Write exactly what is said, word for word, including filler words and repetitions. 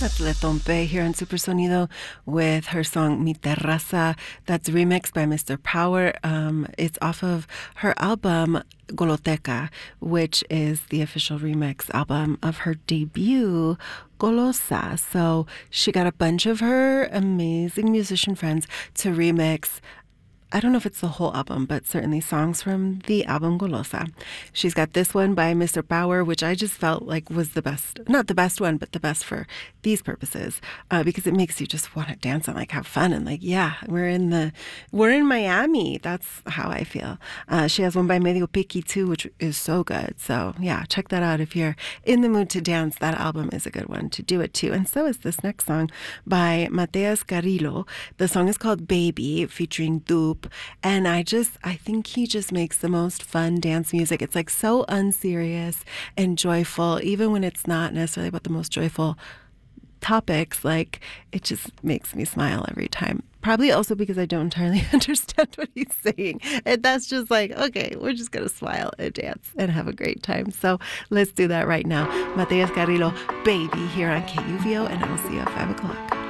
That's Le Tompe here on Supersonido with her song Mi Terraza. That's remixed by Mister Power. Um, it's off of her album Goloteca, which is the official remix album of her debut, Golosa. So she got a bunch of her amazing musician friends to remix, I don't know if it's the whole album, but certainly songs from the album Golosa. She's got this one by Mister Power, which I just felt like was the best, not the best one, but the best for these purposes, uh, because it makes you just want to dance and like have fun and like, yeah, we're in the, we're in Miami. That's how I feel. Uh, she has one by Medio Picky too, which is so good. So yeah, check that out if you're in the mood to dance. That album is a good one to do it to. And so is this next song by Mateas Carrillo. The song is called Baby, featuring Dupe. And I just, I think he just makes the most fun dance music. It's like so unserious and joyful, even when it's not necessarily about the most joyful topics. Like, it just makes me smile every time. Probably also because I don't entirely understand what he's saying. And that's just like, okay, we're just going to smile and dance and have a great time. So let's do that right now. Mateas Carrillo, Baby, here on K U V O, and I will see you at five o'clock.